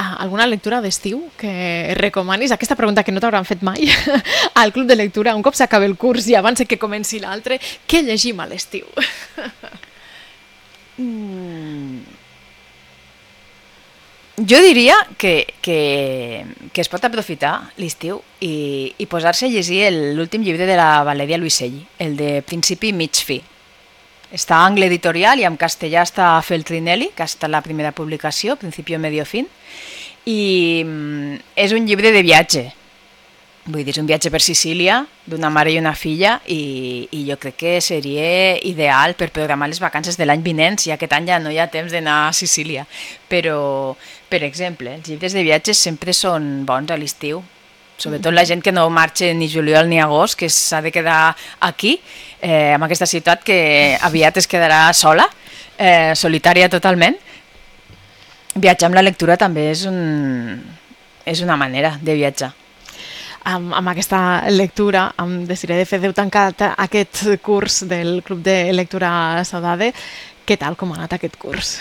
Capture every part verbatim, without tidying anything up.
Ah, alguna lectura d'estiu que recomanis? Aquesta pregunta que no t'hauran fet mai al Club de Lectura, un cop s'acabi el curs i abans que comenci l'altre, què llegim a l'estiu? Mm. Jo diria que, que, que es pot aprofitar l'estiu i, i posar-se a llegir l'últim llibre de la Valeria Luiselli, el de Principi i mig fi. Està a Angle Editorial i en castellà està a Feltrinelli, que ha estat la primera publicació, Principio, Medio, Fin, i mm, és un llibre de viatge. Vull dir, és un viatge per Sicília, d'una mare i una filla, i, i jo crec que seria ideal per programar les vacances de l'any vinent, si aquest any ja no hi ha temps d'anar a Sicília. Però, per exemple, els llibres de viatges sempre són bons a l'estiu, sobretot la gent que no marxa ni juliol ni agost, que s'ha de quedar aquí, eh, en aquesta ciutat que aviat es quedarà sola, eh, solitària totalment. Viatjar amb la lectura també és, un, és una manera de viatjar. Amb, amb aquesta lectura, amb Desiree de Fe, heu tancat aquest curs del Club de Lectura Saudade. Què tal, com ha anat aquest curs?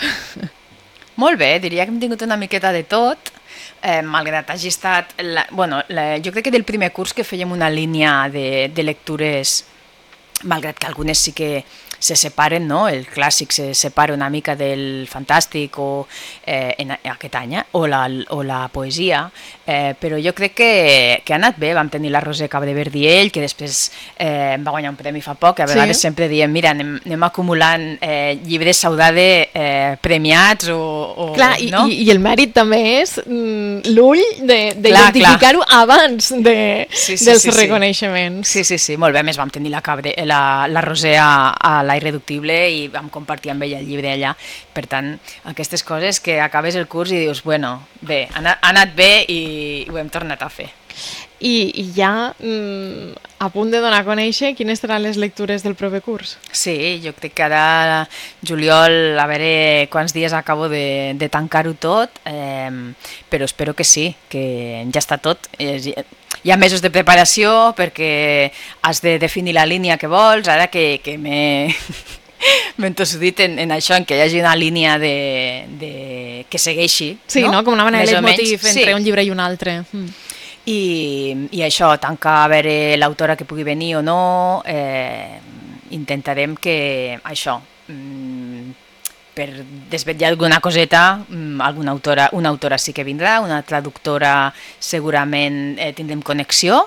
Molt bé, diria que hem tingut una miqueta de tot, eh, malgrat hagi estat... La, bueno, la, jo crec que del primer curs que fèiem una línia de, de lectures, malgrat que algunes sí que se separen, no? El clàssic se separa una mica del fantàstic o, eh, en aquest any, eh? o, la, o la poesia, eh, però jo crec que, que ha anat bé. Vam tenir la Roser Capdeverdiell, que després eh, va guanyar un premi fa poc, a vegades sí. Sempre diem, mira, anem, anem acumulant eh, llibres Saudade eh, premiats o... o clar, no? i, i el mèrit també és mm, l'ull d'identificar-ho abans de, sí, sí, dels sí, reconeixements. Sí, sí, sí, molt bé. A més, vam tenir la, Cabre, la, la Roser a, a la Irreductible i vam compartir amb ella el llibre allà. Per tant, aquestes coses que acabes el curs i dius, bueno, bé, ha anat, ha anat bé i ho hem tornat a fer. I, i ja mm, a punt de donar a conèixer quines seran les lectures del proper curs? Sí, jo crec que ara juliol, a veure quants dies acabo de, de tancar-ho tot, eh, però espero que sí, que ja està tot. Eh, Hi ha mesos de preparació perquè has de definir la línia que vols, ara que, que m'he entossudit en, en això, en que hi hagi una línia de, de... que segueixi. Sí, no? No? Com una manera de leitmotiv entre sí. un llibre i un altre. Mm. I, I això, tancar a veure l'autora que pugui venir o no, eh, intentarem que això... Mm, per desvetllar alguna coseta, alguna autora, una autora sí que vindrà, una traductora segurament eh, tindrem connexió,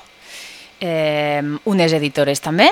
eh, unes editores també,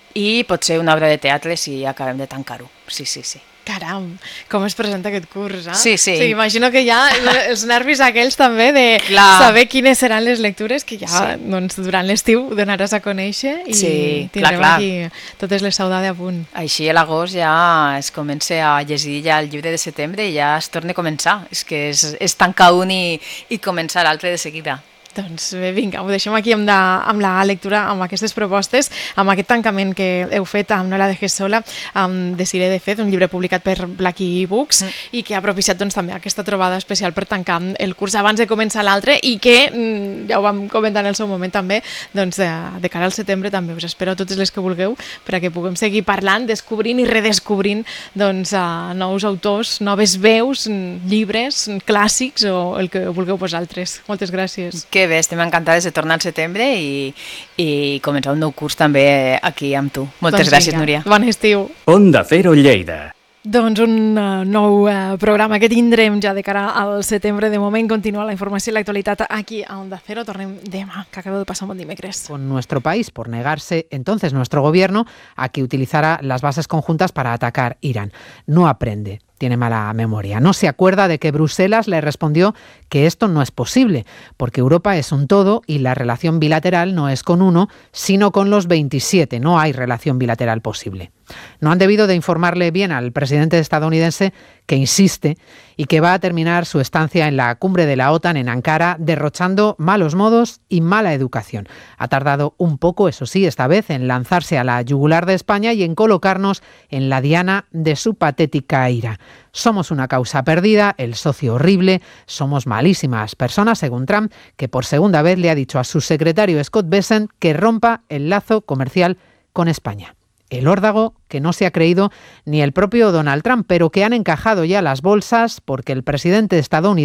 i potser una obra de teatre si acabem de tancar-ho. Sí, sí, sí. Caram, com es presenta aquest curs, eh? Sí, sí. Sí, imagino que hi ha els nervis aquells també de clar. Saber quines seran les lectures que ja sí. doncs, durant l'estiu donaràs a conèixer i sí, tindrem clar, clar. aquí totes les Saudade a punt. Així a l'agost ja es comença a llegir ja el llibre de setembre i ja es torna a començar. És que és, és tancar un i, i començar l'altre de seguida. Doncs bé, vinga, ho deixem aquí amb la, amb la lectura, amb aquestes propostes, amb aquest tancament que heu fet amb No la dejes sola, amb Desiree de Fe, un llibre publicat per Blackie Books, mm. i que ha propiciat doncs, també aquesta trobada especial per tancar el curs abans de començar l'altre i que, ja ho vam comentar en el seu moment també, doncs, de cara al setembre també us espero totes les que vulgueu perquè puguem seguir parlant, descobrint i redescobrint doncs, nous autors, noves veus, llibres, clàssics o el que vulgueu vosaltres. Moltes gràcies. Que bé, estem encantades de tornar al setembre i, i començar un nou curs també aquí amb tu. Moltes doncs gràcies, vinga. Núria. Bon estiu. Onda Cero Lleida. Doncs un uh, nou uh, programa que tindrem ja de cara al setembre. De moment continua la informació i l'actualitat aquí a Onda Cero. Tornem demà, que acabeu de passar un bon dimecres. Con nuestro país por negarse entonces nuestro gobierno a que utilizara las bases conjuntas para atacar Irán. No aprende. Tiene mala memoria. No se acuerda de que Bruselas le respondió que esto no es posible, porque Europa es un todo y la relación bilateral no es con uno, sino con los veintisiete. No hay relación bilateral posible. No han debido de informarle bien al presidente estadounidense que insiste y que va a terminar su estancia en la cumbre de la OTAN en Ankara derrochando malos modos y mala educación. Ha tardado un poco, eso sí, esta vez en lanzarse a la yugular de España y en colocarnos en la diana de su patética ira. Somos una causa perdida, el socio horrible, somos malísimas personas, según Trump, que por segunda vez le ha dicho a su secretario Scott Bessent que rompa el lazo comercial con España. El órdago que no se ha creído ni el propio Donald Trump, pero que han encajado ya las bolsas porque el presidente estadounidense